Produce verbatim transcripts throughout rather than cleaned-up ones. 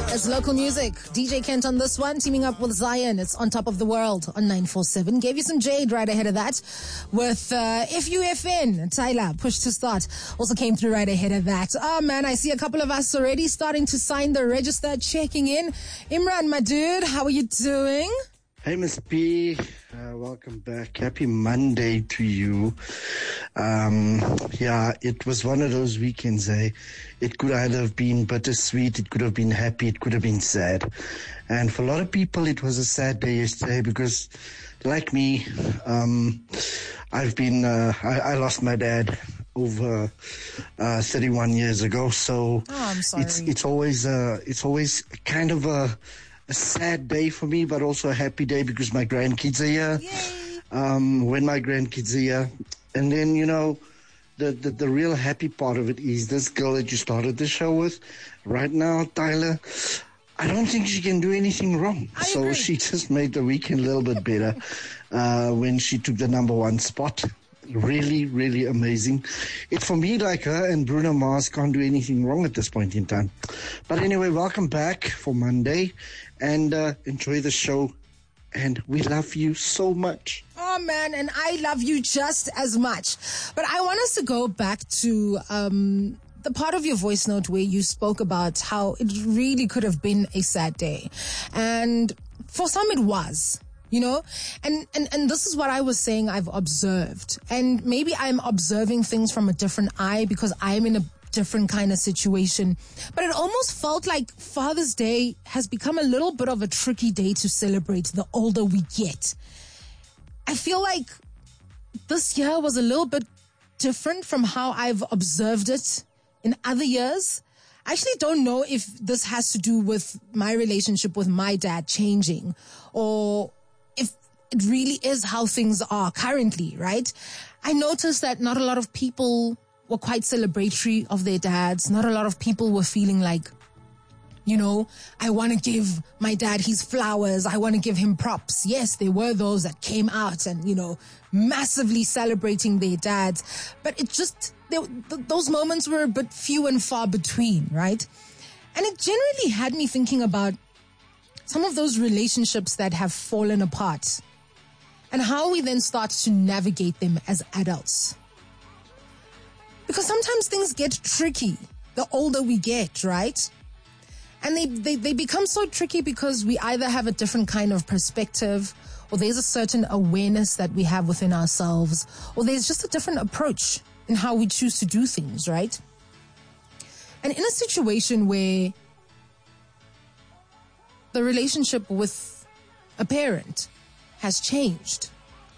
It's local music. D J Kent on this one, teaming up with Zion. It's On Top of the World on nine four seven. Gave you some Jade right ahead of that with uh, F U F N. Tyler, Push to Start, also came through right ahead of that. Oh man, I see a couple of us already starting to sign the register, checking in. Imran, my dude, how are you doing? Hey, Miss P. Uh, welcome back. Happy Monday to you. Um, yeah, it was one of those weekends, eh? It could either have been bittersweet, it could have been happy, it could have been sad. And for a lot of people, it was a sad day yesterday because, like me, um, I've been, uh, I, I lost my dad over uh, thirty-one years ago. So oh, I'm sorry. it's it's always uh, it's always kind of a a sad day for me, but also a happy day because my grandkids are here. Yay. Um, when my grandkids are here. And then, you know, the, the, the real happy part of it is this girl that you started the show with right now, Tyler, I don't think she can do anything wrong. I so agree. she just made the weekend a little bit better uh, when she took the number one spot. Really, really amazing. It's for me like her and Bruno Mars can't do anything wrong at this point in time. But anyway, welcome back for Monday and uh, enjoy the show. And we love you so much. Oh man, and I love you just as much. But I want us to go back to um, the part of your voice note where you spoke about how it really could have been a sad day. And for some it was. You know, and, and, and this is what I was saying I've observed. And maybe I'm observing things from a different eye because I'm in a different kind of situation. But it almost felt like Father's Day has become a little bit of a tricky day to celebrate the older we get. I feel like this year was a little bit different from how I've observed it in other years. I actually don't know if this has to do with my relationship with my dad changing or if it really is how things are currently, right? I noticed that not a lot of people were quite celebratory of their dads. Not a lot of people were feeling like, you know, I want to give my dad his flowers. I want to give him props. Yes, there were those that came out and, you know, massively celebrating their dads. But it just, they, th- those moments were a bit few and far between, right? And it generally had me thinking about some of those relationships that have fallen apart and how we then start to navigate them as adults. Because sometimes things get tricky the older we get, right? And they, they, they become so tricky because we either have a different kind of perspective or there's a certain awareness that we have within ourselves or there's just a different approach in how we choose to do things, right? And in a situation where the relationship with a parent has changed,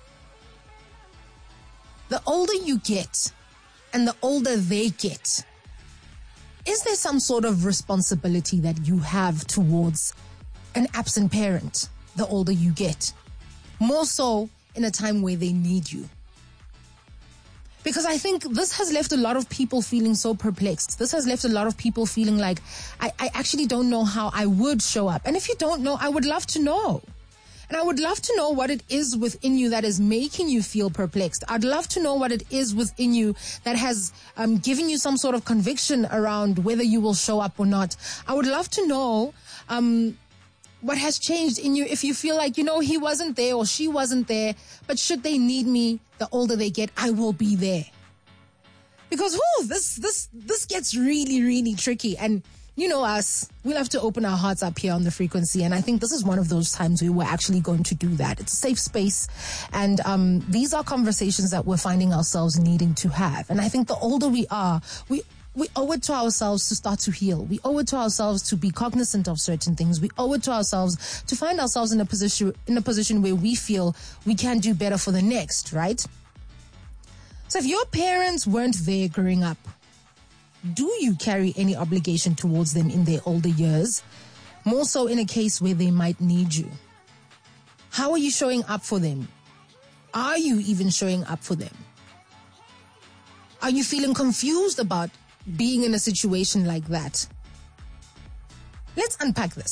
the older you get and the older they get, is there some sort of responsibility that you have towards an absent parent the older you get? More so in a time where they need you. Because I think this has left a lot of people feeling so perplexed. This has left a lot of people feeling like, I, I actually don't know how I would show up. And if you don't know, I would love to know. And I would love to know what it is within you that is making you feel perplexed. I'd love to know what it is within you that has um, given you some sort of conviction around whether you will show up or not. I would love to know um, what has changed in you if you feel like, you know, he wasn't there or she wasn't there, but should they need me, the older they get, I will be there. Because, whoo, this, this, this gets really, really tricky. And you know us, we love to open our hearts up here on the frequency. And I think this is one of those times where we're actually going to do that. It's a safe space. And um, these are conversations that we're finding ourselves needing to have. And I think the older we are, we we owe it to ourselves to start to heal. We owe it to ourselves to be cognizant of certain things. We owe it to ourselves to find ourselves in a position in a position where we feel we can do better for the next, right? So if your parents weren't there growing up, do you carry any obligation towards them in their older years? More so in a case where they might need you. How are you showing up for them? Are you even showing up for them? Are you feeling confused about being in a situation like that? Let's unpack this.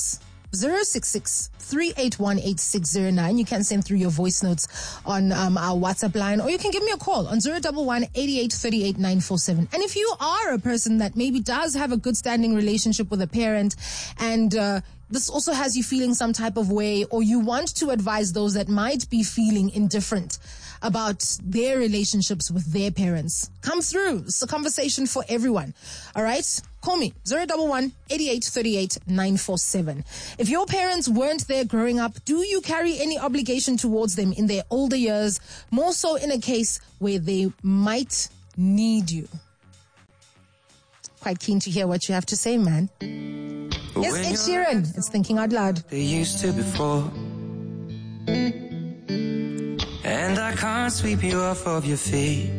zero six six, three eight one, eight six zero nine. You can send through your voice notes on um, our WhatsApp line, or you can give me a call on zero one one, eight eight three eight, nine four seven. And if you are a person that maybe does have a good standing relationship with a parent, and uh, this also has you feeling some type of way, or you want to advise those that might be feeling indifferent about their relationships with their parents, come through. It's a conversation for everyone. All right? Call me, zero one one, eight eight three eight, nine four seven. If your parents weren't there growing up, do you carry any obligation towards them in their older years, more so in a case where they might need you? Quite keen to hear what you have to say, man. Yes, Ed Sheeran. It's Thinking Out Loud. They used to before. And I can't sweep you off of your feet.